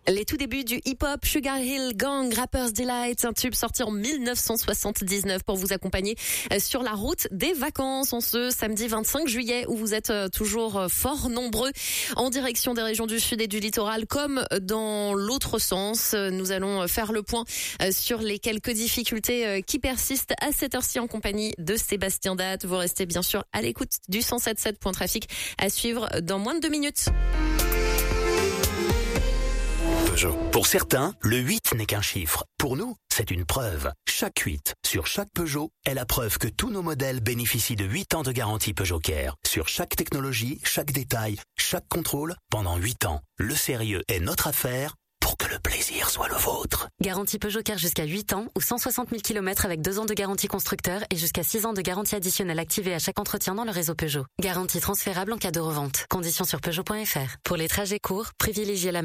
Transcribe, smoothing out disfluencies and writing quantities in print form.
Les tout débuts du hip-hop, Sugar Hill Gang, Rapper's Delight, un tube sorti en 1979 pour vous accompagner sur la route des vacances en ce samedi 25 juillet où vous êtes toujours fort nombreux en direction des régions du sud et du littoral comme dans l'autre sens. Nous allons faire le point sur les quelques difficultés qui persistent à cette heure-ci en compagnie de Sébastien Date. Vous restez bien sûr à l'écoute du 107.7 Point Trafic à suivre dans moins de 2 minutes. Peugeot. Pour certains, le 8 n'est qu'un chiffre. Pour nous, c'est une preuve. Chaque 8 sur chaque Peugeot est la preuve que tous nos modèles bénéficient de 8 ans de garantie Peugeot Care. Sur chaque technologie, chaque détail, chaque contrôle, pendant 8 ans. Le sérieux est notre affaire pour que le plaisir soit le vôtre. Garantie Peugeot Care jusqu'à 8 ans ou 160 000 km avec 2 ans de garantie constructeur et jusqu'à 6 ans de garantie additionnelle activée à chaque entretien dans le réseau Peugeot. Garantie transférable en cas de revente. Conditions sur Peugeot.fr. Pour les trajets courts, privilégiez la